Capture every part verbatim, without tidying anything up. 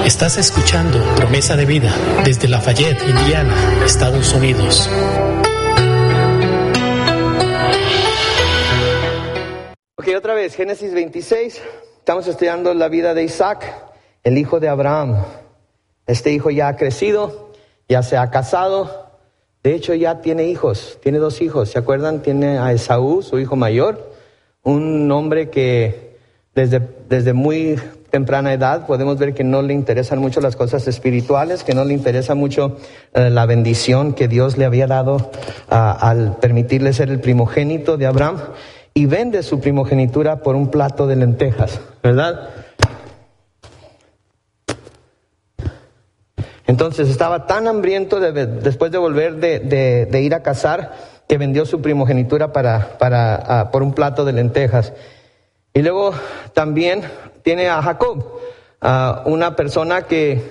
Estás escuchando Promesa de Vida desde Lafayette, Indiana, Estados Unidos. Ok, otra vez, Génesis veintiséis. Estamos estudiando la vida de Isaac, el hijo de Abraham. Este hijo ya ha crecido, ya se ha casado. De hecho, ya tiene hijos, tiene dos hijos. ¿Se acuerdan? Tiene a Esaú, su hijo mayor, un hombre que desde, desde muy temprana edad podemos ver que no le interesan mucho las cosas espirituales, que no le interesa mucho eh, la bendición que Dios le había dado uh, al permitirle ser el primogénito de Abraham, y vende su primogenitura por un plato de lentejas, ¿verdad? Entonces estaba tan hambriento de, después de volver de, de, de ir a cazar, que vendió su primogenitura para, para, uh, por un plato de lentejas. Y luego también tiene a Jacob, uh, una persona que,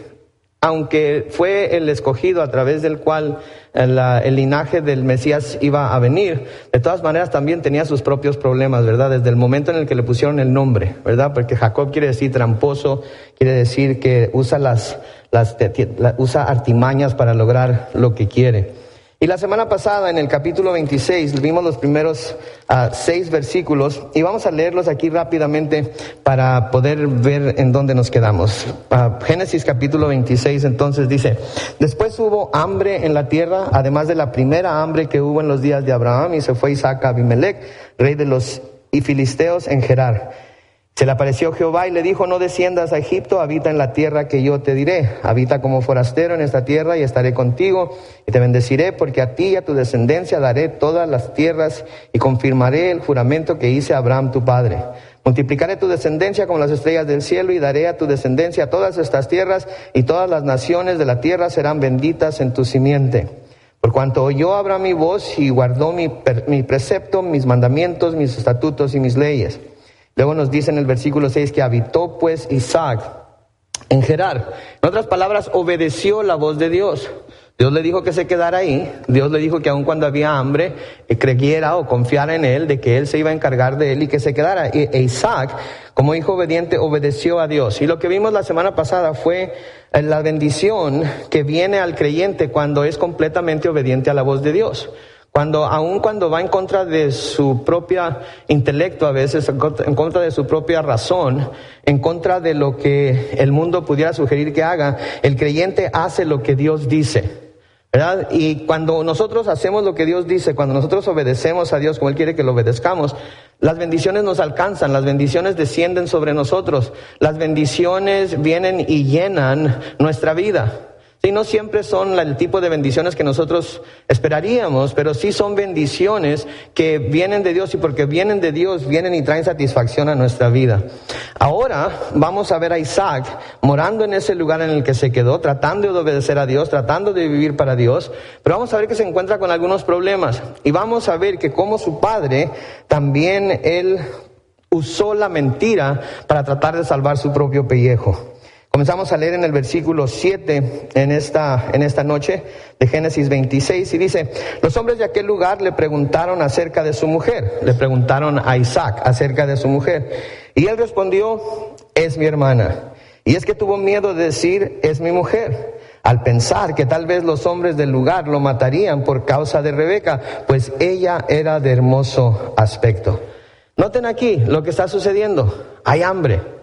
aunque fue el escogido a través del cual el, el linaje del Mesías iba a venir, de todas maneras también tenía sus propios problemas, ¿verdad? Desde el momento en el que le pusieron el nombre, ¿verdad? Porque Jacob quiere decir tramposo, quiere decir que usa las, las usa artimañas para lograr lo que quiere. Y la semana pasada, en el capítulo veintiséis, vimos los primeros uh, seis versículos, y vamos a leerlos aquí rápidamente para poder ver en dónde nos quedamos. Uh, Génesis capítulo veintiséis, entonces dice: después hubo hambre en la tierra, además de la primera hambre que hubo en los días de Abraham, y se fue Isaac a Abimelech, rey de los filisteos, en Gerar. Se le apareció Jehová y le dijo: no desciendas a Egipto, habita en la tierra que yo te diré. Habita como forastero en esta tierra, y estaré contigo, y te bendeciré, porque a ti y a tu descendencia daré todas las tierras, y confirmaré el juramento que hice a Abraham tu padre. Multiplicaré tu descendencia como las estrellas del cielo, y daré a tu descendencia todas estas tierras, y todas las naciones de la tierra serán benditas en tu simiente. Por cuanto oyó Abraham mi voz, y guardó mi, mi precepto, mis mandamientos, mis estatutos y mis leyes. Luego nos dice en el versículo seis que habitó pues Isaac en Gerar. En otras palabras, obedeció la voz de Dios. Dios le dijo que se quedara ahí. Dios le dijo que aun cuando había hambre, eh, creyera o confiara en él, de que él se iba a encargar de él y que se quedara. E, e Isaac, como hijo obediente, obedeció a Dios. Y lo que vimos la semana pasada fue la bendición que viene al creyente cuando es completamente obediente a la voz de Dios. Cuando, aun cuando va en contra de su propio intelecto, a veces en contra, en contra de su propia razón, en contra de lo que el mundo pudiera sugerir que haga, el creyente hace lo que Dios dice, ¿verdad? Y cuando nosotros hacemos lo que Dios dice, cuando nosotros obedecemos a Dios como Él quiere que lo obedezcamos, las bendiciones nos alcanzan, las bendiciones descienden sobre nosotros, las bendiciones vienen y llenan nuestra vida. Sí, no siempre son el tipo de bendiciones que nosotros esperaríamos, pero sí son bendiciones que vienen de Dios, y porque vienen de Dios, vienen y traen satisfacción a nuestra vida. Ahora vamos a ver a Isaac morando en ese lugar en el que se quedó, tratando de obedecer a Dios, tratando de vivir para Dios, pero vamos a ver que se encuentra con algunos problemas, y vamos a ver que como su padre, también él usó la mentira para tratar de salvar su propio pellejo. Comenzamos a leer en el versículo siete en esta, en esta noche de Génesis veintiséis, y dice: los hombres de aquel lugar le preguntaron acerca de su mujer, le preguntaron a Isaac acerca de su mujer, y él respondió: es mi hermana. Y es que tuvo miedo de decir: es mi mujer, al pensar que tal vez los hombres del lugar lo matarían por causa de Rebeca, pues ella era de hermoso aspecto. Noten aquí lo que está sucediendo, hay hambre.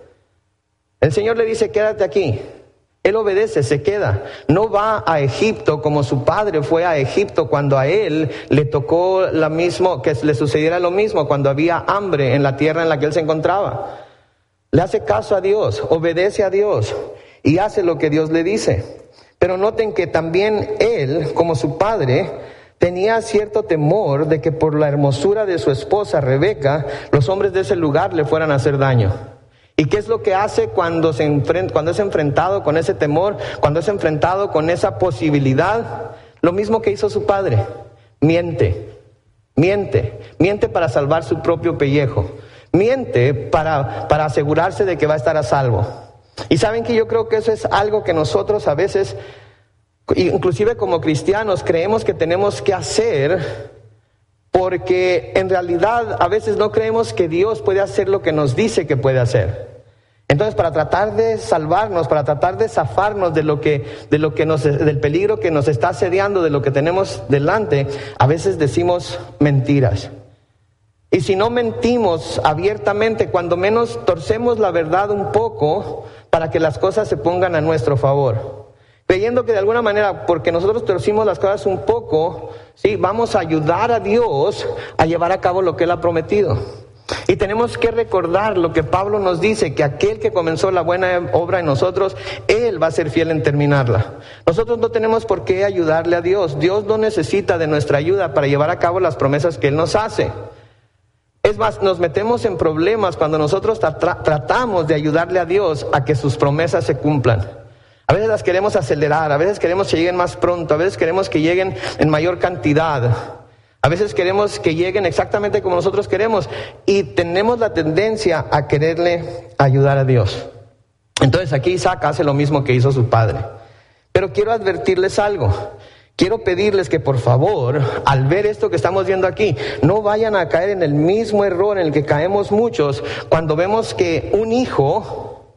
El Señor le dice: quédate aquí. Él obedece, se queda. No va a Egipto como su padre fue a Egipto cuando a él le tocó lo mismo, que le sucediera lo mismo cuando había hambre en la tierra en la que él se encontraba. Le hace caso a Dios, obedece a Dios y hace lo que Dios le dice. Pero noten que también él, como su padre, tenía cierto temor de que por la hermosura de su esposa Rebeca, los hombres de ese lugar le fueran a hacer daño. ¿Y qué es lo que hace cuando se enfrenta, cuando es enfrentado con ese temor, cuando es enfrentado con esa posibilidad? Lo mismo que hizo su padre: miente, miente, miente para salvar su propio pellejo, miente para, para asegurarse de que va a estar a salvo. Y saben que yo creo que eso es algo que nosotros a veces, inclusive como cristianos, creemos que tenemos que hacer, porque en realidad a veces no creemos que Dios puede hacer lo que nos dice que puede hacer. Entonces, para tratar de salvarnos, para tratar de zafarnos de lo que, de lo que nos, del peligro que nos está asediando, de lo que tenemos delante, a veces decimos mentiras. Y si no mentimos abiertamente, cuando menos torcemos la verdad un poco para que las cosas se pongan a nuestro favor. Creyendo que de alguna manera, porque nosotros torcimos las cosas un poco, sí, vamos a ayudar a Dios a llevar a cabo lo que Él ha prometido. Y tenemos que recordar lo que Pablo nos dice, que aquel que comenzó la buena obra en nosotros, Él va a ser fiel en terminarla. Nosotros no tenemos por qué ayudarle a Dios. Dios no necesita de nuestra ayuda para llevar a cabo las promesas que Él nos hace. Es más, nos metemos en problemas cuando nosotros tra- tratamos de ayudarle a Dios a que sus promesas se cumplan. A veces las queremos acelerar, a veces queremos que lleguen más pronto, a veces queremos que lleguen en mayor cantidad. A veces queremos que lleguen exactamente como nosotros queremos y tenemos la tendencia a quererle ayudar a Dios. Entonces aquí Isaac hace lo mismo que hizo su padre. Pero quiero advertirles algo. Quiero pedirles que por favor, al ver esto que estamos viendo aquí, no vayan a caer en el mismo error en el que caemos muchos cuando vemos que un hijo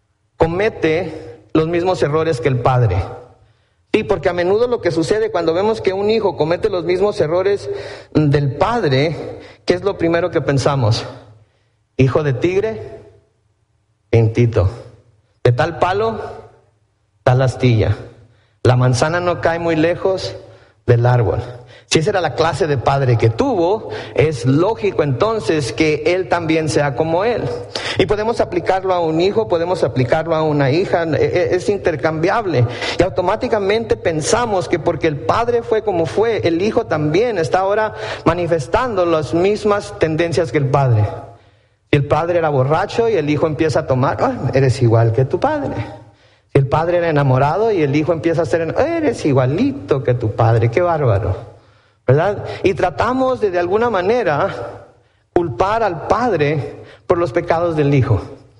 comete los mismos errores que el padre. Sí, porque a menudo lo que sucede cuando vemos que un hijo comete los mismos errores del padre, ¿qué es lo primero que pensamos? Hijo de tigre, pintito. De tal palo, tal astilla. La manzana no cae muy lejos del árbol. Si esa era la clase de padre que tuvo, es lógico entonces que él también sea como él. Y podemos aplicarlo a un hijo, podemos aplicarlo a una hija, es intercambiable. Y automáticamente pensamos que porque el padre fue como fue, el hijo también está ahora manifestando las mismas tendencias que el padre. Si el padre era borracho y el hijo empieza a tomar, oh, eres igual que tu padre. Si el padre era enamorado y el hijo empieza a ser, enamorado, eres igualito que tu padre, qué bárbaro, ¿verdad? Y tratamos de de alguna manera culpar al padre por los pecados del hijo.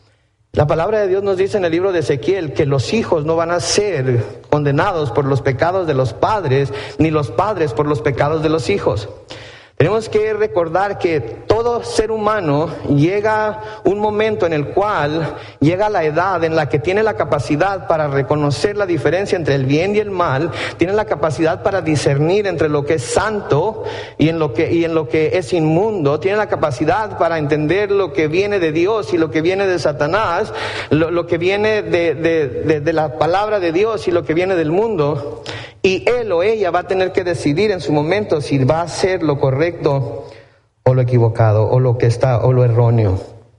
La palabra de Dios nos dice en el libro de Ezequiel que los hijos no van a ser condenados por los pecados de los padres, ni los padres por los pecados de los hijos. Tenemos que recordar que todo ser humano llega un momento en el cual llega la edad en la que tiene la capacidad para reconocer la diferencia entre el bien y el mal, tiene la capacidad para discernir entre lo que es santo y en lo que, y en lo que es inmundo, tiene la capacidad para entender lo que viene de Dios y lo que viene de Satanás, lo, lo que viene de, de, de, de la palabra de Dios y lo que viene del mundo. Y él o ella va a tener que decidir en su momento si va a hacer lo correcto o lo equivocado, o lo que está, o lo erróneo.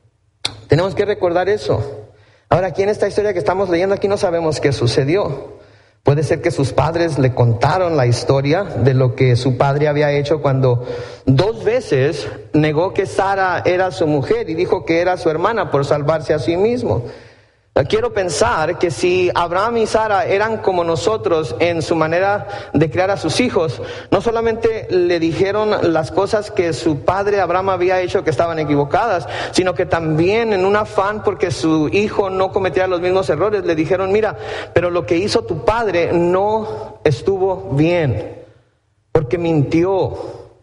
Tenemos que recordar eso. Ahora, aquí en esta historia que estamos leyendo, aquí no sabemos qué sucedió. Puede ser que sus padres le contaron la historia de lo que su padre había hecho cuando dos veces negó que Sara era su mujer y dijo que era su hermana por salvarse a sí mismo. Quiero pensar que si Abraham y Sara eran como nosotros en su manera de criar a sus hijos, no solamente le dijeron las cosas que su padre Abraham había hecho que estaban equivocadas, sino que también en un afán porque su hijo no cometiera los mismos errores, le dijeron, mira, pero lo que hizo tu padre no estuvo bien, porque mintió,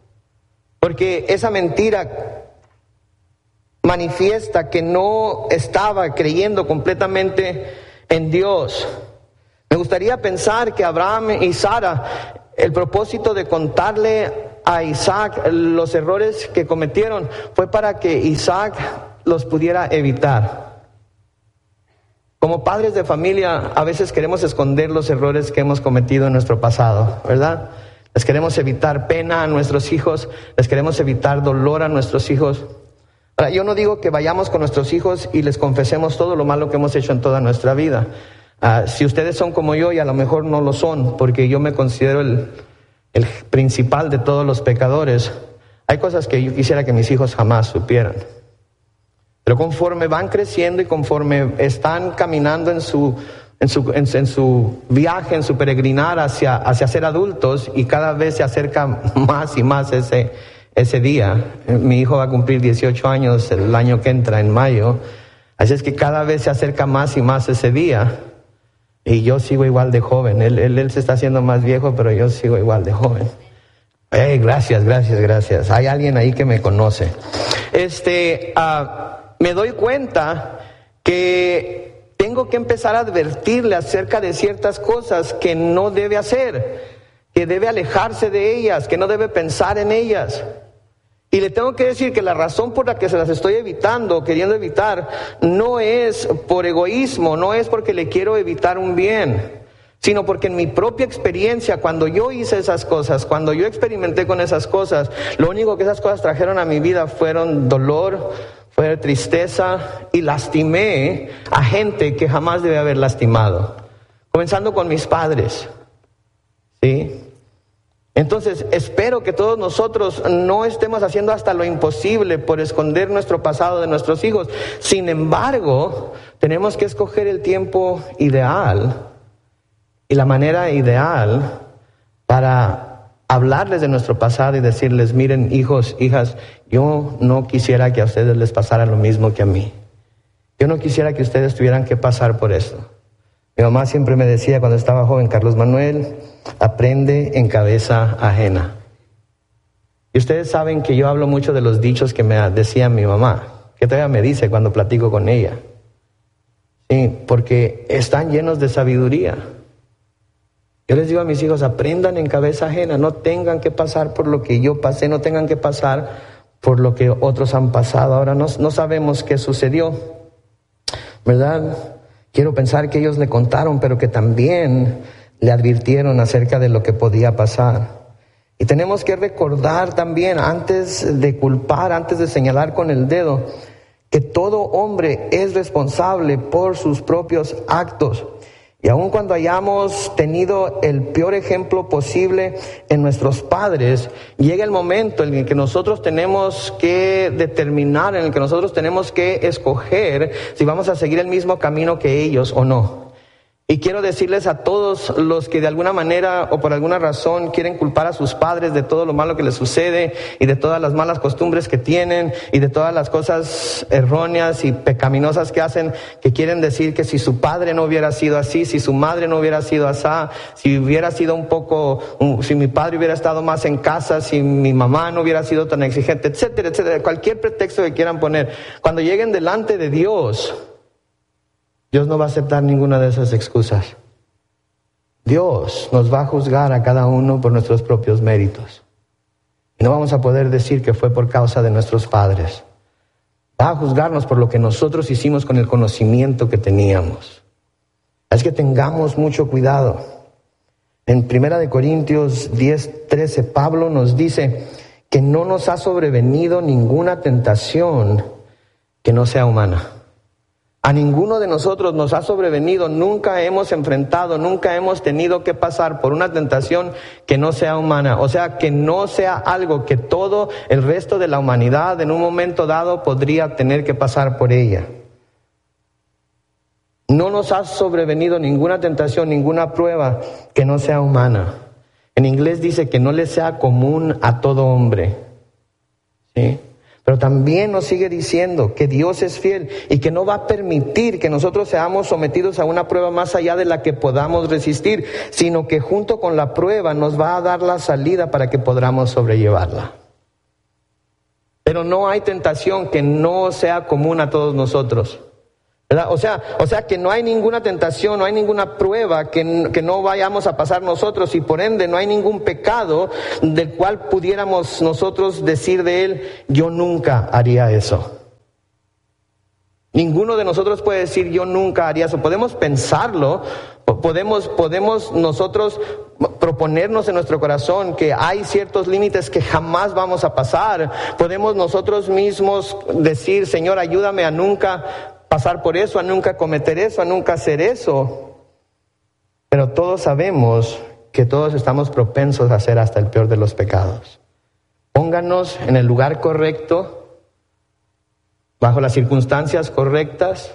porque esa mentira manifiesta que no estaba creyendo completamente en Dios. Me gustaría pensar que Abraham y Sara, el propósito de contarle a Isaac los errores que cometieron fue para que Isaac los pudiera evitar. Como padres de familia, a veces queremos esconder los errores que hemos cometido en nuestro pasado, ¿verdad? Les queremos evitar pena a nuestros hijos, les queremos evitar dolor a nuestros hijos. Ahora, yo no digo que vayamos con nuestros hijos y les confesemos todo lo malo que hemos hecho en toda nuestra vida. Uh, si ustedes son como yo, y a lo mejor no lo son, porque yo me considero el, el principal de todos los pecadores, hay cosas que yo quisiera que mis hijos jamás supieran. Pero conforme van creciendo y conforme están caminando en su, en su, en, en su viaje, en su peregrinar hacia, hacia ser adultos, y cada vez se acerca más y más ese Ese día, mi hijo va a cumplir dieciocho años el año que entra, en mayo. Así es que cada vez se acerca más y más ese día. Y yo sigo igual de joven. Él, él, él se está haciendo más viejo, pero yo sigo igual de joven. Hey, gracias, gracias, gracias. Hay alguien ahí que me conoce. Este, uh, me doy cuenta que tengo que empezar a advertirle acerca de ciertas cosas que no debe hacer, que debe alejarse de ellas, que no debe pensar en ellas. Y le tengo que decir que la razón por la que se las estoy evitando, queriendo evitar, no es por egoísmo, no es porque le quiero evitar un bien, sino porque en mi propia experiencia, cuando yo hice esas cosas, cuando yo experimenté con esas cosas, lo único que esas cosas trajeron a mi vida fueron dolor, fue tristeza, y lastimé a gente que jamás debe haber lastimado, comenzando con mis padres, ¿sí? Entonces, espero que todos nosotros no estemos haciendo hasta lo imposible por esconder nuestro pasado de nuestros hijos. Sin embargo, tenemos que escoger el tiempo ideal y la manera ideal para hablarles de nuestro pasado y decirles, miren, hijos, hijas, yo no quisiera que a ustedes les pasara lo mismo que a mí. Yo no quisiera que ustedes tuvieran que pasar por esto. Mi mamá siempre me decía cuando estaba joven, Carlos Manuel, aprende en cabeza ajena. Y ustedes saben que yo hablo mucho de los dichos que me decía mi mamá, que todavía me dice cuando platico con ella. Sí, porque están llenos de sabiduría. Yo les digo a mis hijos, aprendan en cabeza ajena, no tengan que pasar por lo que yo pasé, no tengan que pasar por lo que otros han pasado. Ahora no, no sabemos qué sucedió, ¿verdad? Quiero pensar que ellos le contaron, pero que también le advirtieron acerca de lo que podía pasar. Y tenemos que recordar también, antes de culpar, antes de señalar con el dedo, que todo hombre es responsable por sus propios actos. Y aun cuando hayamos tenido el peor ejemplo posible en nuestros padres, llega el momento en el que nosotros tenemos que determinar, en el que nosotros tenemos que escoger si vamos a seguir el mismo camino que ellos o no. Y quiero decirles a todos los que de alguna manera o por alguna razón quieren culpar a sus padres de todo lo malo que les sucede y de todas las malas costumbres que tienen y de todas las cosas erróneas y pecaminosas que hacen, que quieren decir que si su padre no hubiera sido así, si su madre no hubiera sido así, si hubiera sido un poco, si mi padre hubiera estado más en casa, si mi mamá no hubiera sido tan exigente, etcétera, etcétera, cualquier pretexto que quieran poner, cuando lleguen delante de Dios, Dios no va a aceptar ninguna de esas excusas. Dios nos va a juzgar a cada uno por nuestros propios méritos. Y no vamos a poder decir que fue por causa de nuestros padres. Va a juzgarnos por lo que nosotros hicimos con el conocimiento que teníamos. Es que tengamos mucho cuidado. En Primera de Corintios diez, trece, Pablo nos dice que no nos ha sobrevenido ninguna tentación que no sea humana. A ninguno de nosotros nos ha sobrevenido, nunca hemos enfrentado, nunca hemos tenido que pasar por una tentación que no sea humana. O sea, que no sea algo que todo el resto de la humanidad en un momento dado podría tener que pasar por ella. No nos ha sobrevenido ninguna tentación, ninguna prueba que no sea humana. En inglés dice que no le sea común a todo hombre. ¿Sí? Pero también nos sigue diciendo que Dios es fiel y que no va a permitir que nosotros seamos sometidos a una prueba más allá de la que podamos resistir, sino que junto con la prueba nos va a dar la salida para que podamos sobrellevarla. Pero no hay tentación que no sea común a todos nosotros, ¿verdad? O sea, o sea que no hay ninguna tentación, no hay ninguna prueba que, que no vayamos a pasar nosotros, y por ende no hay ningún pecado del cual pudiéramos nosotros decir de él, yo nunca haría eso. Ninguno de nosotros puede decir yo nunca haría eso. Podemos pensarlo, podemos, podemos nosotros proponernos en nuestro corazón que hay ciertos límites que jamás vamos a pasar. Podemos nosotros mismos decir, Señor, ayúdame a nunca pasar por eso, a nunca cometer eso, a nunca hacer eso. Pero todos sabemos que todos estamos propensos a hacer hasta el peor de los pecados. Pónganos en el lugar correcto, bajo las circunstancias correctas,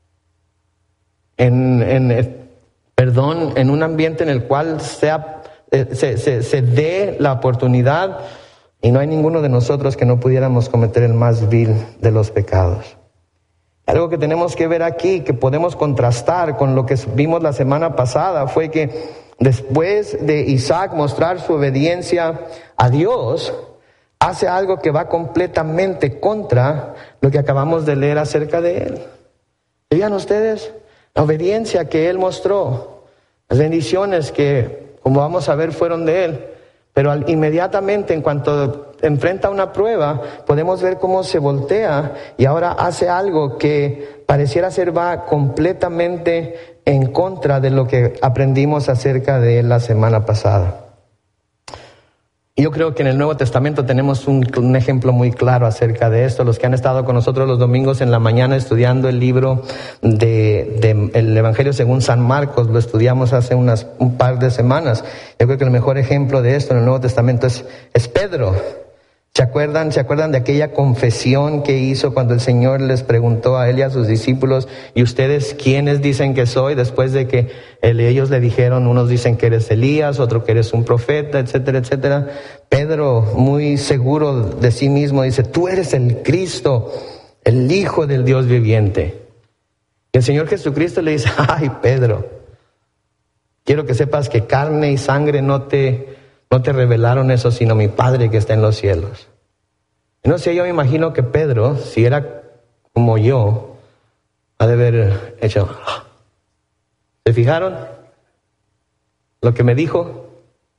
en, en perdón, en un ambiente en el cual sea, eh, se, se, se dé la oportunidad, y no hay ninguno de nosotros que no pudiéramos cometer el más vil de los pecados. Algo que tenemos que ver aquí, que podemos contrastar con lo que vimos la semana pasada, fue que después de Isaac mostrar su obediencia a Dios, hace algo que va completamente contra lo que acabamos de leer acerca de él. ¿Veían ustedes la obediencia que él mostró? Las bendiciones que, como vamos a ver, fueron de él. Pero al, inmediatamente, en cuanto enfrenta una prueba, podemos ver cómo se voltea y ahora hace algo que pareciera ser va completamente en contra de lo que aprendimos acerca de él la semana pasada. Yo creo que en el Nuevo Testamento tenemos un, un ejemplo muy claro acerca de esto. Los que han estado con nosotros los domingos en la mañana estudiando el libro de, de el Evangelio según San Marcos, lo estudiamos hace unas un par de semanas. Yo creo que el mejor ejemplo de esto en el Nuevo Testamento es, es Pedro. ¿Se acuerdan? ¿Se acuerdan de aquella confesión que hizo cuando el Señor les preguntó a él y a sus discípulos, ¿y ustedes quiénes dicen que soy? Después de que él, ellos le dijeron, unos dicen que eres Elías, otro que eres un profeta, etcétera, etcétera. Pedro, muy seguro de sí mismo, dice, tú eres el Cristo, el Hijo del Dios viviente. Y el Señor Jesucristo le dice, ay Pedro, quiero que sepas que carne y sangre no te... No te revelaron eso, sino mi Padre que está en los cielos. Y no sé, yo me imagino que Pedro, si era como yo, ha de haber hecho... ¿Se fijaron? Lo que me dijo.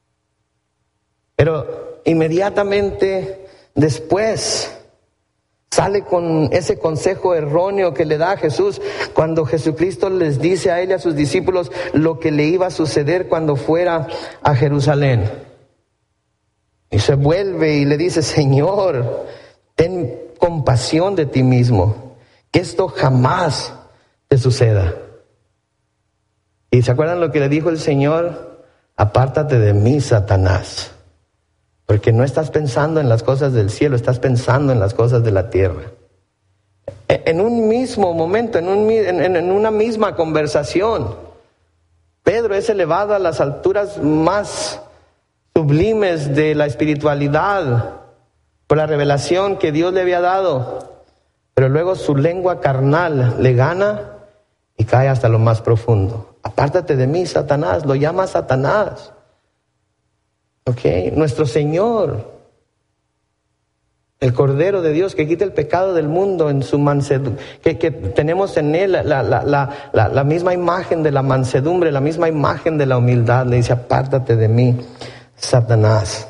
Pero inmediatamente después sale con ese consejo erróneo que le da a Jesús cuando Jesucristo les dice a él y a sus discípulos lo que le iba a suceder cuando fuera a Jerusalén. Y se vuelve y le dice, Señor, ten compasión de ti mismo, que esto jamás te suceda. ¿Y se acuerdan lo que le dijo el Señor? Apártate de mí, Satanás, porque no estás pensando en las cosas del cielo, estás pensando en las cosas de la tierra. En un mismo momento, en, un, en, en una misma conversación, Pedro es elevado a las alturas más sublimes de la espiritualidad por la revelación que Dios le había dado, pero luego su lengua carnal le gana y cae hasta lo más profundo. Apártate de mí, Satanás, lo llama Satanás. Ok, nuestro Señor, el Cordero de Dios que quita el pecado del mundo en su mansedumbre, que, que tenemos en él la, la, la, la, la misma imagen de la mansedumbre, la misma imagen de la humildad, le dice, apártate de mí, Satanás.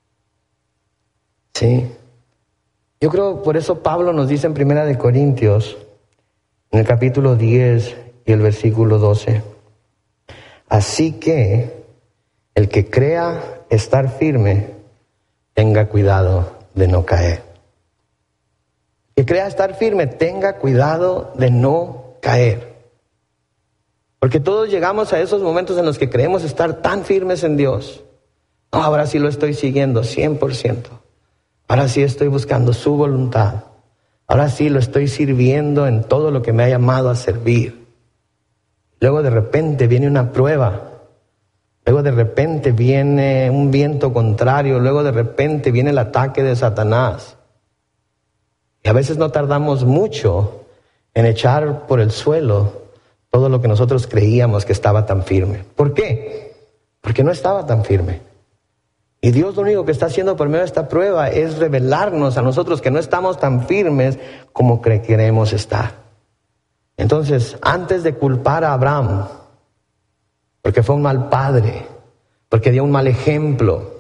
Sí. Yo creo, por eso Pablo nos dice en Primera de Corintios, en el capítulo diez y el versículo doce, así que el que crea estar firme, tenga cuidado de no caer. El que crea estar firme, tenga cuidado de no caer. Porque todos llegamos a esos momentos en los que creemos estar tan firmes en Dios. No, ahora sí lo estoy siguiendo cien por ciento. Ahora sí estoy buscando su voluntad. Ahora sí lo estoy sirviendo en todo lo que me ha llamado a servir. Luego de repente viene una prueba. Luego de repente viene un viento contrario. Luego de repente viene el ataque de Satanás. Y a veces no tardamos mucho en echar por el suelo todo lo que nosotros creíamos que estaba tan firme. ¿Por qué? Porque no estaba tan firme. Y Dios lo único que está haciendo por medio de esta prueba es revelarnos a nosotros que no estamos tan firmes como queremos estar. Entonces, antes de culpar a Abraham, porque fue un mal padre, porque dio un mal ejemplo,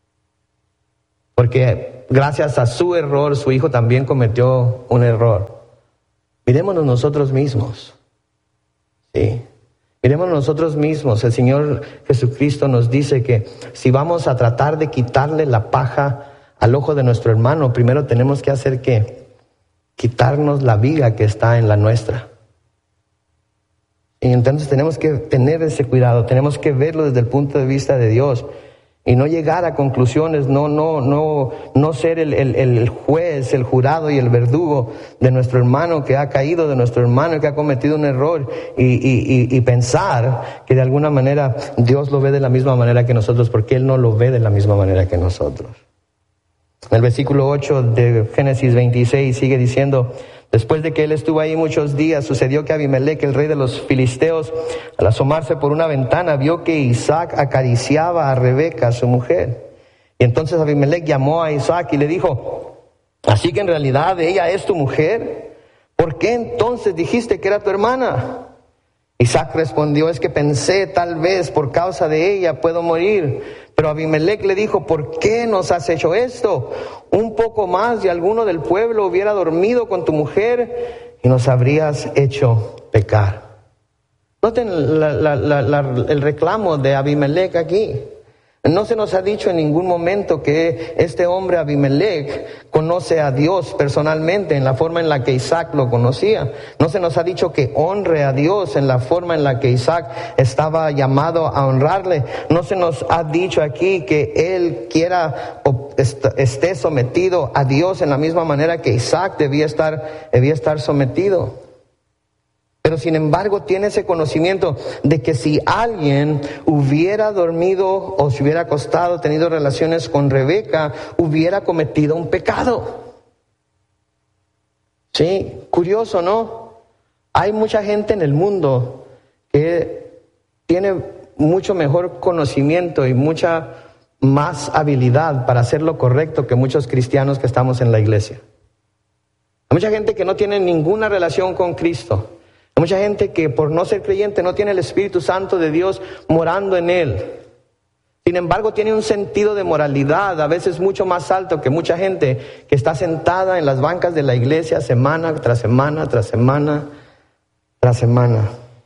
porque gracias a su error, su hijo también cometió un error. Mirémonos nosotros mismos. Sí. Miremos nosotros mismos. El Señor Jesucristo nos dice que si vamos a tratar de quitarle la paja al ojo de nuestro hermano, primero tenemos que hacer ¿qué? Quitarnos la viga que está en la nuestra. Y entonces tenemos que tener ese cuidado, tenemos que verlo desde el punto de vista de Dios y no llegar a conclusiones, no, no, no, no ser el, el, el juez, el jurado y el verdugo de nuestro hermano que ha caído, de nuestro hermano que ha cometido un error y, y, y, y pensar que de alguna manera Dios lo ve de la misma manera que nosotros, porque Él no lo ve de la misma manera que nosotros. En el versículo ocho de Génesis veintiséis sigue diciendo, después de que él estuvo ahí muchos días, sucedió que Abimelec, el rey de los filisteos, al asomarse por una ventana, vio que Isaac acariciaba a Rebeca, su mujer. Y entonces Abimelec llamó a Isaac y le dijo, ¿así que en realidad ella es tu mujer? ¿por qué entonces dijiste que era tu hermana? Isaac respondió, es que pensé, tal vez por causa de ella puedo morir. Pero Abimelech le dijo, ¿por qué nos has hecho esto? Un poco más y alguno del pueblo hubiera dormido con tu mujer y nos habrías hecho pecar. Noten la, la, la, la, el reclamo de Abimelech aquí. No se nos ha dicho en ningún momento que este hombre Abimelech conoce a Dios personalmente en la forma en la que Isaac lo conocía. No se nos ha dicho que honre a Dios en la forma en la que Isaac estaba llamado a honrarle. No se nos ha dicho aquí que él quiera o esté sometido a Dios en la misma manera que Isaac debía estar, debía estar sometido. Pero sin embargo tiene ese conocimiento de que si alguien hubiera dormido o se hubiera acostado, tenido relaciones con Rebeca, hubiera cometido un pecado. Sí, curioso, ¿no? Hay mucha gente en el mundo que tiene mucho mejor conocimiento y mucha más habilidad para hacer lo correcto que muchos cristianos que estamos en la iglesia. Hay mucha gente que no tiene ninguna relación con Cristo. Hay mucha gente que por no ser creyente no tiene el Espíritu Santo de Dios morando en él. Sin embargo, tiene un sentido de moralidad a veces mucho más alto que mucha gente que está sentada en las bancas de la iglesia semana tras semana, tras semana, tras semana.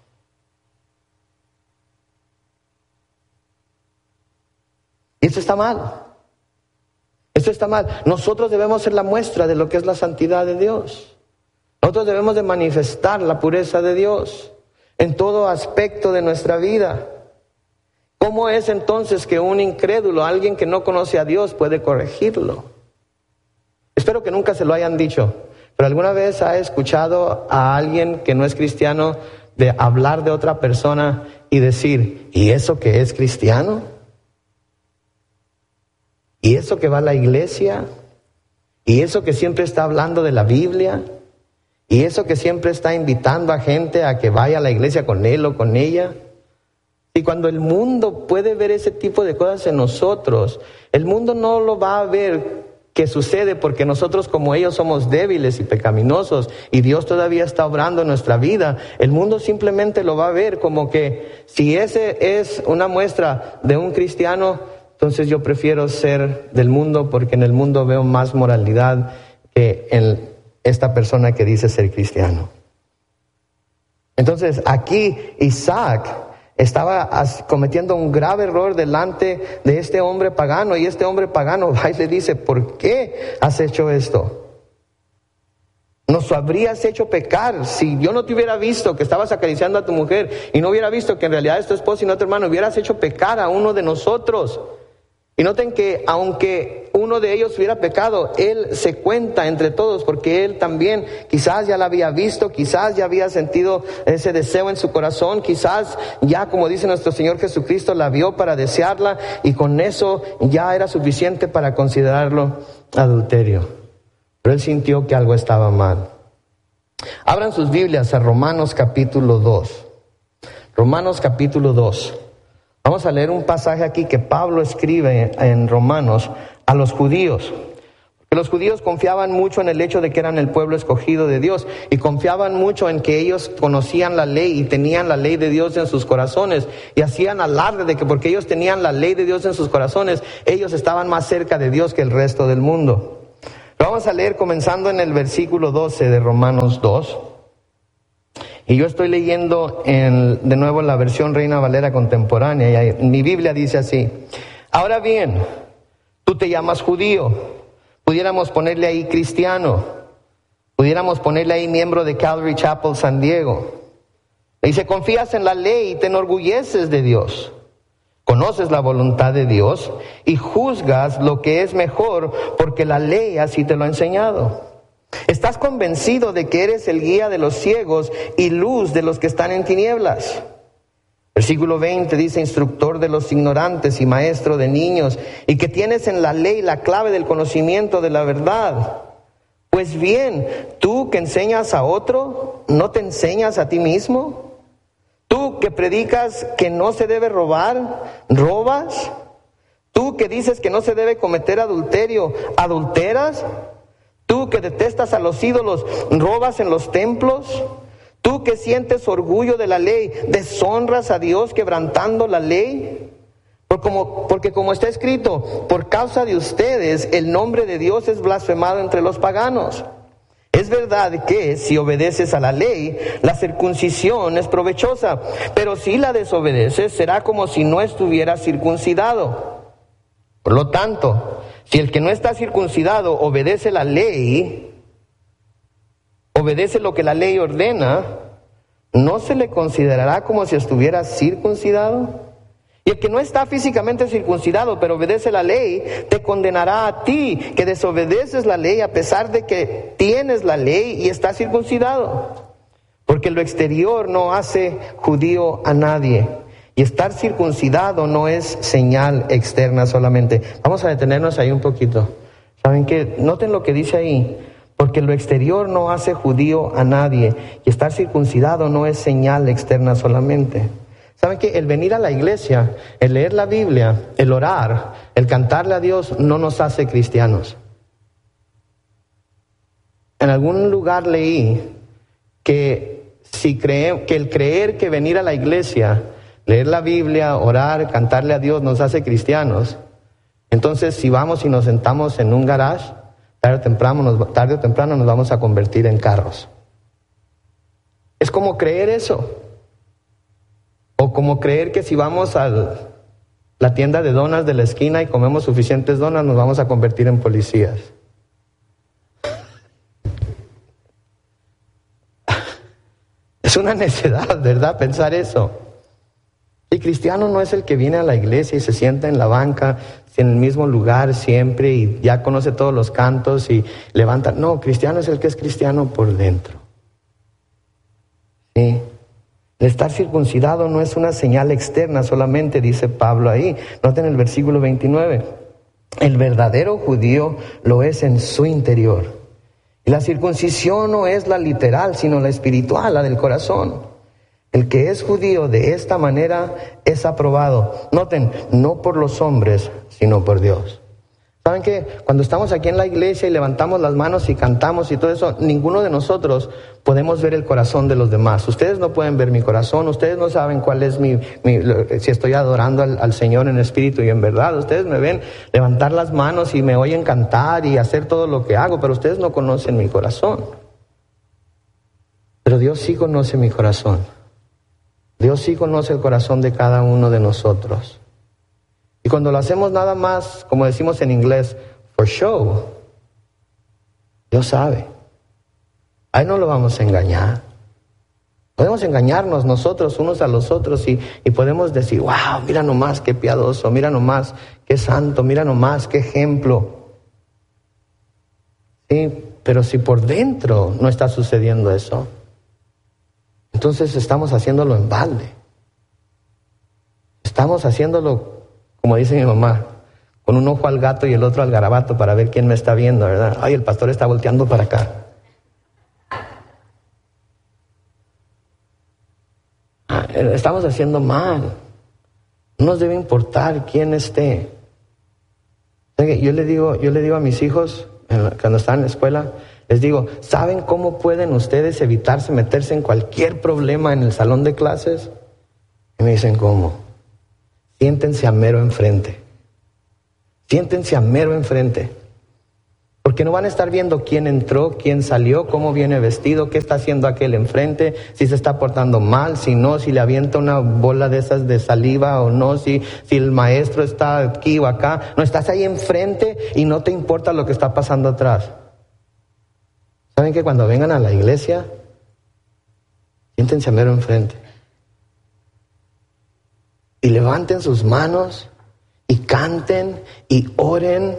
Y esto está mal. Esto está mal. Nosotros debemos ser la muestra de lo que es la santidad de Dios. Nosotros debemos de manifestar la pureza de Dios en todo aspecto de nuestra vida. ¿Cómo es entonces que un incrédulo, alguien que no conoce a Dios, puede corregirlo? Espero que nunca se lo hayan dicho, pero ¿alguna vez ha escuchado a alguien que no es cristiano de hablar de otra persona y decir, ¿y eso que es cristiano? ¿Y eso que va a la iglesia? ¿Y eso que siempre está hablando de la Biblia? ¿Y eso que siempre está invitando a gente a que vaya a la iglesia con él o con ella? Y cuando el mundo puede ver ese tipo de cosas en nosotros, el mundo no lo va a ver que sucede porque nosotros como ellos somos débiles y pecaminosos y Dios todavía está obrando en nuestra vida. El mundo simplemente lo va a ver como que si ese es una muestra de un cristiano, entonces yo prefiero ser del mundo porque en el mundo veo más moralidad que en esta persona que dice ser cristiano. Entonces aquí Isaac estaba cometiendo un grave error delante de este hombre pagano, y este hombre pagano va y le dice, ¿por qué has hecho esto? Nos habrías hecho pecar. Si yo no te hubiera visto que estabas acariciando a tu mujer y no hubiera visto que en realidad es tu esposo y no tu hermano, hubieras hecho pecar a uno de nosotros. Y noten que aunque uno de ellos hubiera pecado, él se cuenta entre todos porque él también quizás ya la había visto, quizás ya había sentido ese deseo en su corazón, quizás ya, como dice nuestro Señor Jesucristo, la vio para desearla y con eso ya era suficiente para considerarlo adulterio. Pero él sintió que algo estaba mal. Abran sus Biblias a Romanos capítulo dos. Romanos capítulo dos. Vamos a leer un pasaje aquí que Pablo escribe en Romanos a los judíos. Porque los judíos confiaban mucho en el hecho de que eran el pueblo escogido de Dios y confiaban mucho en que ellos conocían la ley y tenían la ley de Dios en sus corazones y hacían alarde de que porque ellos tenían la ley de Dios en sus corazones, ellos estaban más cerca de Dios que el resto del mundo. Lo vamos a leer comenzando en el versículo doce de Romanos dos. Y yo estoy leyendo en, de nuevo la versión Reina Valera contemporánea, y mi Biblia dice así: ahora bien, tú te llamas judío, pudiéramos ponerle ahí cristiano, pudiéramos ponerle ahí miembro de Calvary Chapel San Diego. Le dice, confías en la ley y te enorgulleces de Dios. Conoces la voluntad de Dios y juzgas lo que es mejor porque la ley así te lo ha enseñado. Estás convencido de que eres el guía de los ciegos y luz de los que están en tinieblas. Versículo veinte dice, instructor de los ignorantes y maestro de niños, y que tienes en la ley la clave del conocimiento de la verdad. Pues bien, tú que enseñas a otro, ¿no te enseñas a ti mismo? Tú que predicas que no se debe robar, ¿robas? Tú que dices que no se debe cometer adulterio, ¿adulteras? Tú que detestas a los ídolos, ¿robas en los templos? Tú que sientes orgullo de la ley, ¿deshonras a Dios quebrantando la ley? Porque como, porque como está escrito, por causa de ustedes el nombre de Dios es blasfemado entre los paganos. Es verdad que si obedeces a la ley, la circuncisión es provechosa, pero si la desobedeces, será como si no estuvieras circuncidado. Por lo tanto, si el que no está circuncidado obedece la ley, obedece lo que la ley ordena, ¿no se le considerará como si estuviera circuncidado? Y el que no está físicamente circuncidado, pero obedece la ley, te condenará a ti, que desobedeces la ley a pesar de que tienes la ley y estás circuncidado. Porque lo exterior no hace judío a nadie, y estar circuncidado no es señal externa solamente. Vamos a detenernos ahí un poquito. ¿Saben qué? Noten lo que dice ahí. Porque lo exterior no hace judío a nadie, y estar circuncidado no es señal externa solamente. ¿Saben qué? El venir a la iglesia, el leer la Biblia, el orar, el cantarle a Dios no nos hace cristianos. En algún lugar leí que, si cree, que el creer que venir a la iglesia, leer la Biblia, orar, cantarle a Dios nos hace cristianos. Entonces, si vamos y nos sentamos en un garage, tarde o temprano nos, tarde o temprano nos vamos a convertir en carros. Es como creer eso. O como creer que si vamos a la tienda de donas de la esquina y comemos suficientes donas, nos vamos a convertir en policías. Es una necedad, ¿verdad? Pensar eso. El cristiano no es el que viene a la iglesia y se sienta en la banca, en el mismo lugar siempre y ya conoce todos los cantos y levanta. No, cristiano es el que es cristiano por dentro. Sí. El estar circuncidado no es una señal externa solamente, dice Pablo ahí. Noten el versículo veintinueve. El verdadero judío lo es en su interior. Y la circuncisión no es la literal, sino la espiritual, la del corazón. El que es judío de esta manera es aprobado. Noten, no por los hombres, sino por Dios. ¿Saben qué? Cuando estamos aquí en la iglesia y levantamos las manos y cantamos y todo eso, ninguno de nosotros podemos ver el corazón de los demás. Ustedes no pueden ver mi corazón, ustedes no saben cuál es mi, mi si estoy adorando al, al Señor en espíritu y en verdad. Ustedes me ven levantar las manos y me oyen cantar y hacer todo lo que hago, pero ustedes no conocen mi corazón. Pero Dios sí conoce mi corazón. Dios sí conoce el corazón de cada uno de nosotros. Y cuando lo hacemos nada más, como decimos en inglés, for show, Dios sabe. Ahí no lo vamos a engañar. Podemos engañarnos nosotros unos a los otros y, y podemos decir, wow, mira nomás qué piadoso, mira nomás qué santo, mira nomás qué ejemplo. Sí, pero si por dentro no está sucediendo eso, entonces estamos haciéndolo en balde. Estamos haciéndolo, como dice mi mamá, con un ojo al gato y el otro al garabato para ver quién me está viendo, ¿verdad? Ay, el pastor está volteando para acá. Estamos haciendo mal. No nos debe importar quién esté. Yo le digo, yo le digo a mis hijos, cuando están en la escuela, les digo, ¿saben cómo pueden ustedes evitarse meterse en cualquier problema en el salón de clases? Y me dicen, ¿cómo? Siéntense a mero enfrente. Siéntense a mero enfrente. Porque no van a estar viendo quién entró, quién salió, cómo viene vestido, qué está haciendo aquel enfrente, si se está portando mal, si no, si le avienta una bola de esas de saliva o no, si, si el maestro está aquí o acá. No, estás ahí enfrente y no te importa lo que está pasando atrás. ¿Saben que cuando vengan a la iglesia, siéntense a mero enfrente? Y levanten sus manos y canten y oren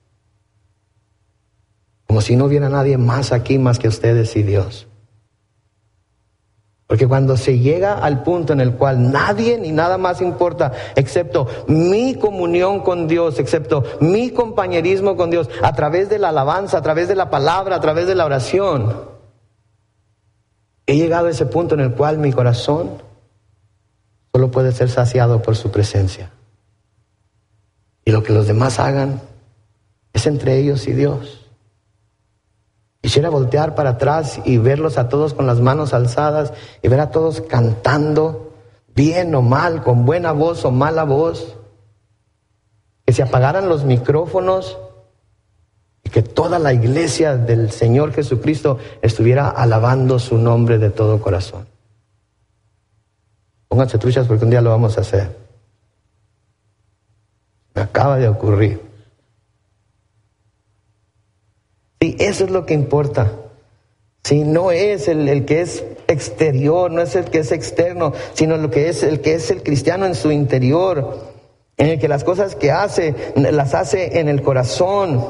como si no hubiera nadie más aquí más que ustedes y Dios. Porque cuando se llega al punto en el cual nadie ni nada más importa excepto mi comunión con Dios, excepto mi compañerismo con Dios, a través de la alabanza, a través de la palabra, a través de la oración, he llegado a ese punto en el cual mi corazón solo puede ser saciado por su presencia. Y lo que los demás hagan es entre ellos y Dios. Quisiera voltear para atrás y verlos a todos con las manos alzadas y ver a todos cantando, bien o mal, con buena voz o mala voz. Que se apagaran los micrófonos y que toda la iglesia del Señor Jesucristo estuviera alabando su nombre de todo corazón. Pónganse truchas porque un día lo vamos a hacer. Me acaba de ocurrir. Sí, eso es lo que importa. Sí, no es el, el que es exterior, no es el que es externo, sino lo que es el que es el cristiano en su interior, en el que las cosas que hace, las hace en el corazón.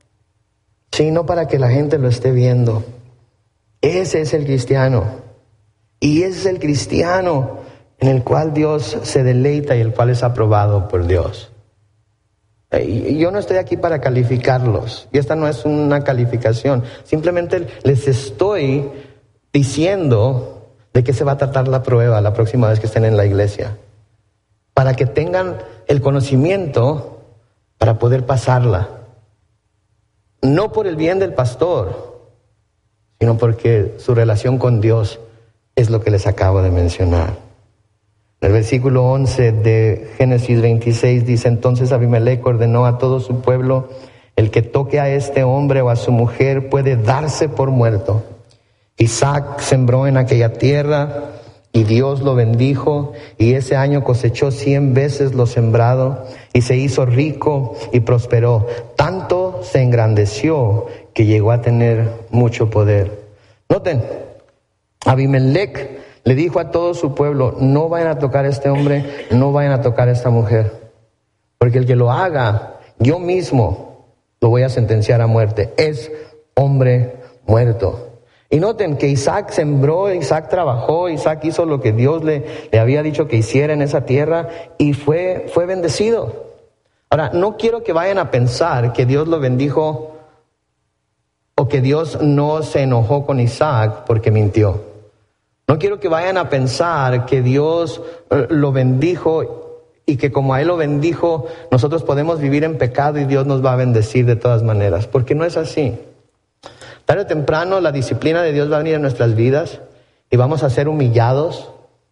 Sí, no para que la gente lo esté viendo. Ese es el cristiano. Y ese es el cristiano en el cual Dios se deleita y el cual es aprobado por Dios. Y yo no estoy aquí para calificarlos, y esta no es una calificación, simplemente les estoy diciendo de qué se va a tratar la prueba la próxima vez que estén en la iglesia, para que tengan el conocimiento para poder pasarla, no por el bien del pastor, sino porque su relación con Dios es lo que les acabo de mencionar. El versículo once de Génesis veintiséis dice: entonces Abimelech ordenó a todo su pueblo: el que toque a este hombre o a su mujer puede darse por muerto. Isaac sembró en aquella tierra y Dios lo bendijo, y ese año cosechó cien veces lo sembrado y se hizo rico y prosperó. Tanto se engrandeció que llegó a tener mucho poder. Noten, Abimelech le dijo a todo su pueblo: no vayan a tocar a este hombre, no vayan a tocar a esta mujer, porque el que lo haga, yo mismo lo voy a sentenciar a muerte. Es hombre muerto. Y noten que Isaac sembró, Isaac trabajó, Isaac hizo lo que Dios le, le había dicho que hiciera en esa tierra y fue, fue bendecido. Ahora, no quiero que vayan a pensar que Dios lo bendijo o que Dios no se enojó con Isaac porque mintió. No quiero que vayan a pensar que Dios lo bendijo y que como a Él lo bendijo, nosotros podemos vivir en pecado y Dios nos va a bendecir de todas maneras, porque no es así. Tarde o temprano la disciplina de Dios va a venir en nuestras vidas y vamos a ser humillados,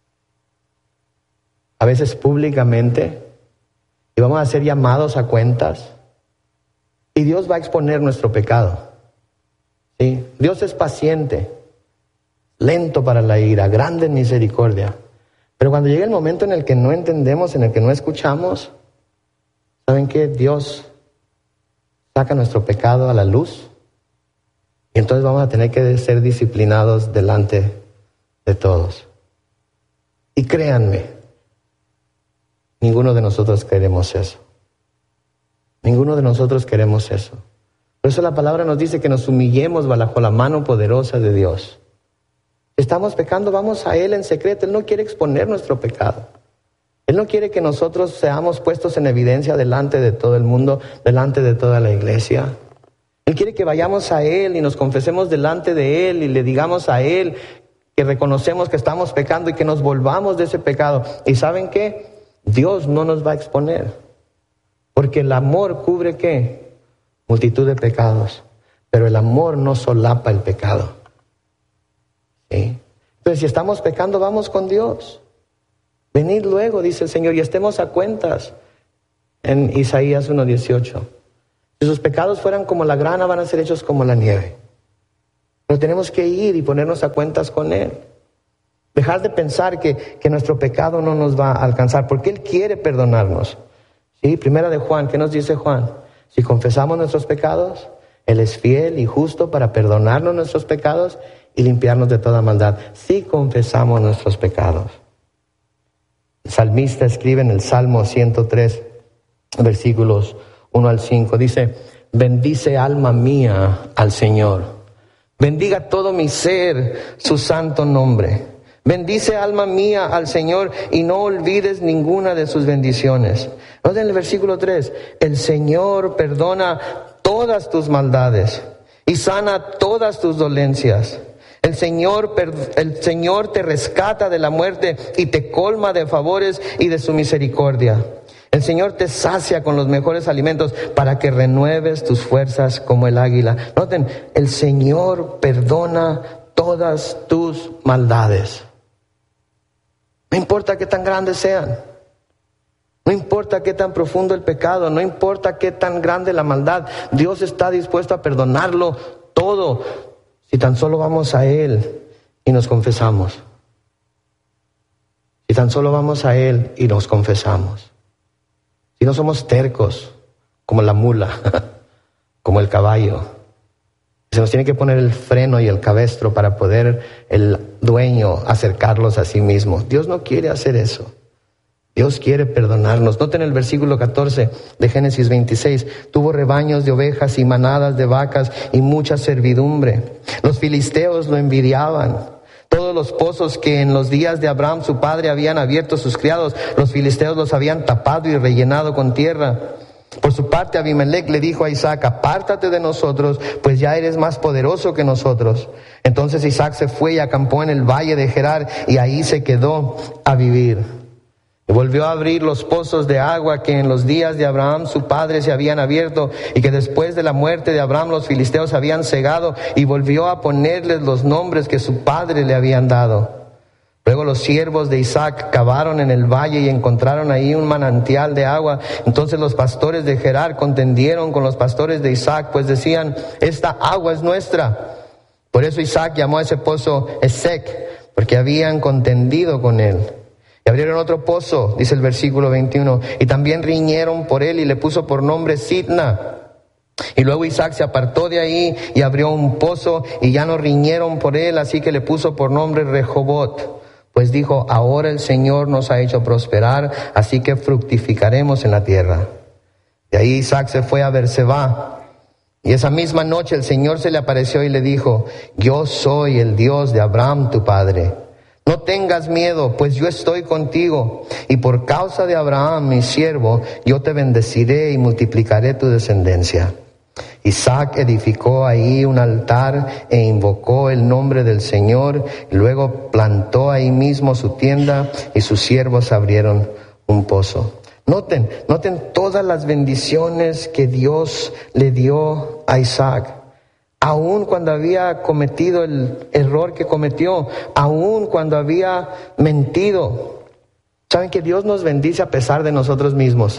a veces públicamente, y vamos a ser llamados a cuentas, y Dios va a exponer nuestro pecado. ¿Sí? Dios es paciente, lento para la ira, grande en misericordia. Pero cuando llega el momento en el que no entendemos, en el que no escuchamos, ¿saben qué? Dios saca nuestro pecado a la luz y entonces vamos a tener que ser disciplinados delante de todos. Y créanme, ninguno de nosotros queremos eso. Ninguno de nosotros queremos eso. Por eso la palabra nos dice que nos humillemos bajo la mano poderosa de Dios. Estamos pecando, vamos a Él en secreto. Él no quiere exponer nuestro pecado. Él no quiere que nosotros seamos puestos en evidencia delante de todo el mundo, delante de toda la iglesia. Él quiere que vayamos a Él y nos confesemos delante de Él y le digamos a Él que reconocemos que estamos pecando y que nos volvamos de ese pecado. ¿Y saben qué? Dios no nos va a exponer. Porque el amor cubre ¿qué? Multitud de pecados. Pero el amor no solapa el pecado. ¿Sí? Entonces, si estamos pecando, vamos con Dios. Venid luego, dice el Señor, y estemos a cuentas. En Isaías uno dieciocho. Si sus pecados fueran como la grana, van a ser hechos como la nieve. Pero tenemos que ir y ponernos a cuentas con Él. Dejar de pensar que, que nuestro pecado no nos va a alcanzar, porque Él quiere perdonarnos. ¿Sí? Primera de Juan, ¿qué nos dice Juan? Si confesamos nuestros pecados, Él es fiel y justo para perdonarnos nuestros pecados y limpiarnos de toda maldad. Si confesamos nuestros pecados. El salmista escribe en el Salmo ciento tres, versículos uno al cinco, dice: bendice alma mía al Señor, bendiga todo mi ser su santo nombre. Bendice alma mía al Señor y no olvides ninguna de sus bendiciones. Noten el versículo tres, el Señor perdona todas tus maldades y sana todas tus dolencias. El Señor, el Señor te rescata de la muerte y te colma de favores y de su misericordia. El Señor te sacia con los mejores alimentos para que renueves tus fuerzas como el águila. Noten, el Señor perdona todas tus maldades. No importa qué tan grandes sean. No importa qué tan profundo el pecado. No importa qué tan grande la maldad. Dios está dispuesto a perdonarlo todo si tan solo vamos a Él y nos confesamos. Si tan solo vamos a Él y nos confesamos. Si no somos tercos, como la mula, como el caballo. Se nos tiene que poner el freno y el cabestro para poder el dueño acercarlos a sí mismo. Dios no quiere hacer eso. Dios quiere perdonarnos. Noten el versículo catorce de Génesis veintiséis. Tuvo rebaños de ovejas y manadas de vacas y mucha servidumbre. Los filisteos lo envidiaban. Todos los pozos que en los días de Abraham su padre habían abierto sus criados, los filisteos los habían tapado y rellenado con tierra. Por su parte, Abimelech le dijo a Isaac: apártate de nosotros, pues ya eres más poderoso que nosotros. Entonces Isaac se fue y acampó en el valle de Gerar, y ahí se quedó a vivir. Y volvió a abrir los pozos de agua que en los días de Abraham su padre se habían abierto, y que después de la muerte de Abraham los filisteos habían cegado, y volvió a ponerles los nombres que su padre le habían dado. Luego los siervos de Isaac cavaron en el valle y encontraron ahí un manantial de agua. Entonces los pastores de Gerar contendieron con los pastores de Isaac, pues decían: esta agua es nuestra. Por eso Isaac llamó a ese pozo Esek, porque habían contendido con él. Y abrieron otro pozo, dice el versículo veintiuno, y también riñeron por él, y le puso por nombre Sitna. Y luego Isaac se apartó de ahí y abrió un pozo, y ya no riñeron por él, así que le puso por nombre Rehobot. Pues dijo: ahora el Señor nos ha hecho prosperar, así que fructificaremos en la tierra. De ahí Isaac se fue a Berseba. Y esa misma noche el Señor se le apareció y le dijo: yo soy el Dios de Abraham tu padre. No tengas miedo, pues yo estoy contigo. Y por causa de Abraham, mi siervo, yo te bendeciré y multiplicaré tu descendencia. Isaac edificó ahí un altar e invocó el nombre del Señor. Y luego plantó ahí mismo su tienda, y sus siervos abrieron un pozo. Noten, noten todas las bendiciones que Dios le dio a Isaac. Aún cuando había cometido el error que cometió, aún cuando había mentido. ¿Saben que Dios nos bendice a pesar de nosotros mismos?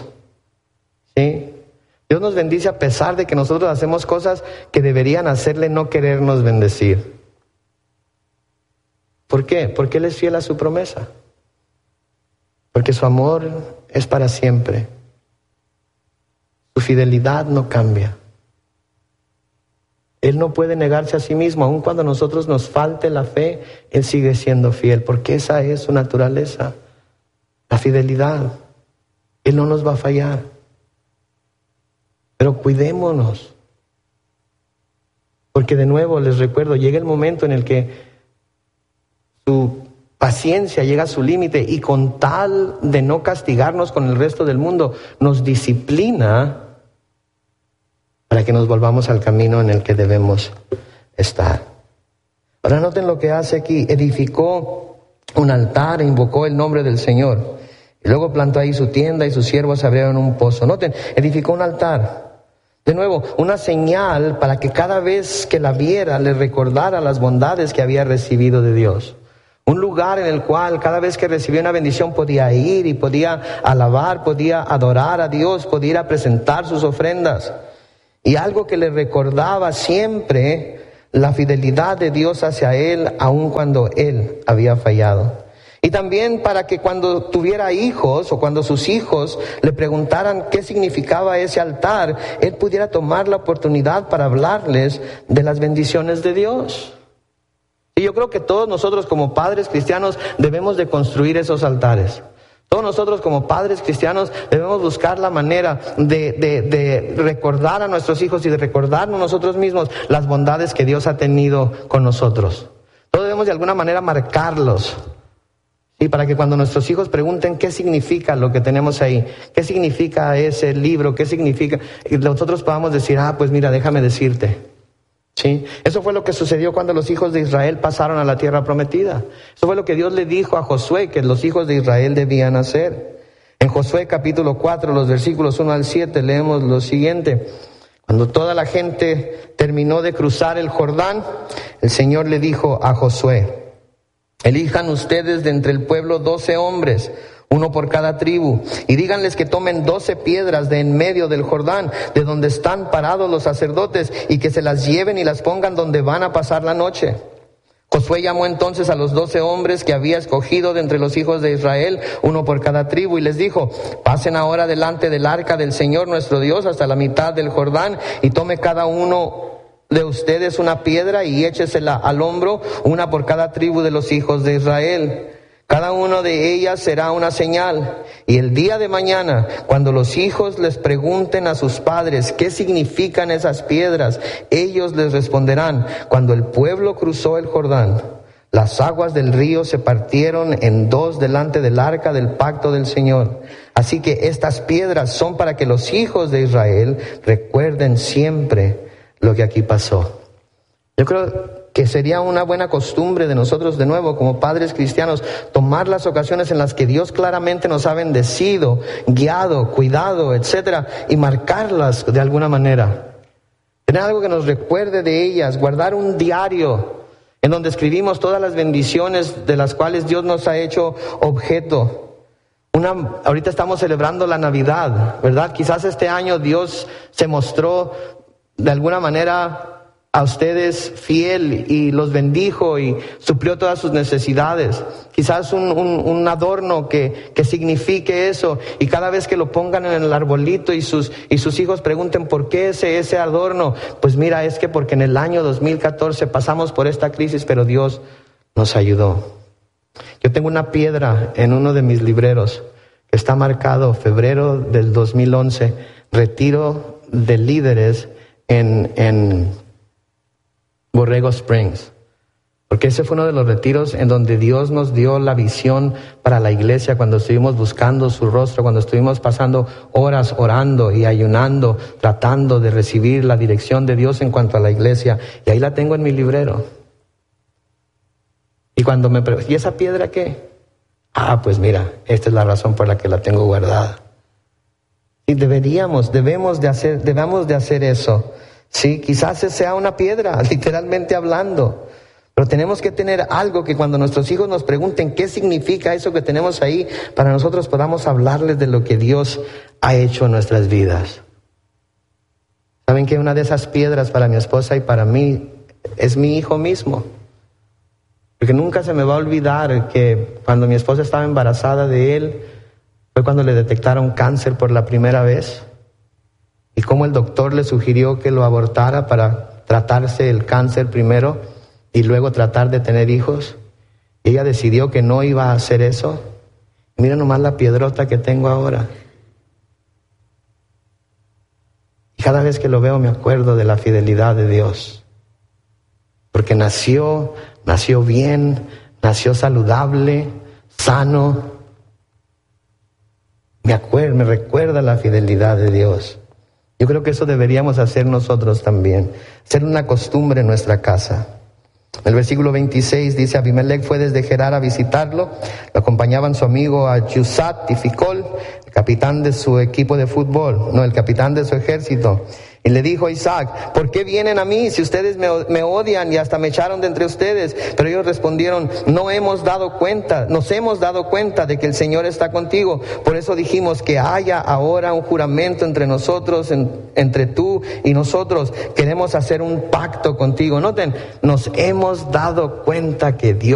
¿Sí? Dios nos bendice a pesar de que nosotros hacemos cosas que deberían hacerle no querernos bendecir. ¿Por qué? Porque Él es fiel a su promesa. Porque su amor es para siempre. Su fidelidad no cambia. Él no puede negarse a sí mismo. Aun cuando a nosotros nos falte la fe, Él sigue siendo fiel, porque esa es su naturaleza, la fidelidad. Él no nos va a fallar. Pero cuidémonos, porque de nuevo les recuerdo, llega el momento en el que su paciencia llega a su límite, y con tal de no castigarnos con el resto del mundo, nos disciplina para que nos volvamos al camino en el que debemos estar. Ahora noten lo que hace aquí: edificó un altar e invocó el nombre del Señor. Y luego plantó ahí su tienda, y sus siervos abrieron un pozo. Noten, edificó un altar. De nuevo, una señal para que cada vez que la viera le recordara las bondades que había recibido de Dios. Un lugar en el cual cada vez que recibía una bendición podía ir y podía alabar, podía adorar a Dios, podía ir a presentar sus ofrendas. Y algo que le recordaba siempre la fidelidad de Dios hacia él, aun cuando él había fallado. Y también para que cuando tuviera hijos, o cuando sus hijos le preguntaran qué significaba ese altar, él pudiera tomar la oportunidad para hablarles de las bendiciones de Dios. Y yo creo que todos nosotros como padres cristianos debemos de construir esos altares. Todos nosotros como padres cristianos debemos buscar la manera de, de, de recordar a nuestros hijos y de recordarnos nosotros mismos las bondades que Dios ha tenido con nosotros. Todos debemos de alguna manera marcarlos. Y para que cuando nuestros hijos pregunten qué significa lo que tenemos ahí, qué significa ese libro, qué significa, y nosotros podamos decir: ah, pues mira, déjame decirte. ¿Sí? Eso fue lo que sucedió cuando los hijos de Israel pasaron a la tierra prometida. Eso fue lo que Dios le dijo a Josué que los hijos de Israel debían hacer. En Josué capítulo cuatro, los versículos uno al siete, leemos lo siguiente. Cuando toda la gente terminó de cruzar el Jordán, el Señor le dijo a Josué: elijan ustedes de entre el pueblo doce hombres, uno por cada tribu, y díganles que tomen doce piedras de en medio del Jordán, de donde están parados los sacerdotes, y que se las lleven y las pongan donde van a pasar la noche. Josué llamó entonces a los doce hombres que había escogido de entre los hijos de Israel, uno por cada tribu, y les dijo: pasen ahora delante del arca del Señor nuestro Dios hasta la mitad del Jordán, y tome cada uno de ustedes una piedra y échesela al hombro, una por cada tribu de los hijos de Israel. Cada una de ellas será una señal. Y el día de mañana, cuando los hijos les pregunten a sus padres qué significan esas piedras, ellos les responderán: cuando el pueblo cruzó el Jordán, las aguas del río se partieron en dos delante del arca del pacto del Señor. Así que estas piedras son para que los hijos de Israel recuerden siempre lo que aquí pasó. Yo creo que sería una buena costumbre de nosotros, de nuevo, como padres cristianos, tomar las ocasiones en las que Dios claramente nos ha bendecido, guiado, cuidado, etcétera, y marcarlas de alguna manera. Tener algo que nos recuerde de ellas, guardar un diario en donde escribimos todas las bendiciones de las cuales Dios nos ha hecho objeto. Una, ahorita estamos celebrando la Navidad, ¿verdad? Quizás este año Dios se mostró de alguna manera a ustedes fiel y los bendijo y suplió todas sus necesidades. Quizás un, un, un adorno que, que signifique eso, y cada vez que lo pongan en el arbolito y sus, y sus hijos pregunten por qué ese, ese adorno, pues mira, es que porque en el año dos mil catorce pasamos por esta crisis, pero Dios nos ayudó. Yo tengo una piedra en uno de mis libreros que está marcado febrero del dos mil once, retiro de líderes en, en Borrego Springs, porque ese fue uno de los retiros en donde Dios nos dio la visión para la iglesia, cuando estuvimos buscando su rostro, cuando estuvimos pasando horas orando y ayunando, tratando de recibir la dirección de Dios en cuanto a la iglesia, y ahí la tengo en mi librero. Y cuando me preguntan, ¿y esa piedra qué? Ah, pues mira, esta es la razón por la que la tengo guardada. Y deberíamos, debemos de hacer, debemos de hacer eso. Sí, quizás sea una piedra, literalmente hablando, pero tenemos que tener algo que cuando nuestros hijos nos pregunten qué significa eso que tenemos ahí, para nosotros podamos hablarles de lo que Dios ha hecho en nuestras vidas. ¿Saben que una de esas piedras para mi esposa y para mí es mi hijo mismo? Porque nunca se me va a olvidar que cuando mi esposa estaba embarazada de él, fue cuando le detectaron cáncer por la primera vez. Y cómo el doctor le sugirió que lo abortara para tratarse el cáncer primero y luego tratar de tener hijos. Y ella decidió que no iba a hacer eso. Mira nomás la piedrota que tengo ahora. Y cada vez que lo veo me acuerdo de la fidelidad de Dios. Porque nació, nació bien, nació saludable, sano. Me acuerdo, me recuerda la fidelidad de Dios. Yo creo que eso deberíamos hacer nosotros también, ser una costumbre en nuestra casa. El versículo veintiséis dice: Abimelech fue desde Gerar a visitarlo, lo acompañaban su amigo Achusat y Ficol, el capitán de su equipo de fútbol, no, el capitán de su ejército. Y le dijo a Isaac: ¿por qué vienen a mí si ustedes me, me odian y hasta me echaron de entre ustedes? Pero ellos respondieron: no hemos dado cuenta, nos hemos dado cuenta de que el Señor está contigo. Por eso dijimos que haya ahora un juramento entre nosotros, en, entre tú y nosotros. Queremos hacer un pacto contigo. Noten, nos hemos dado cuenta que Dios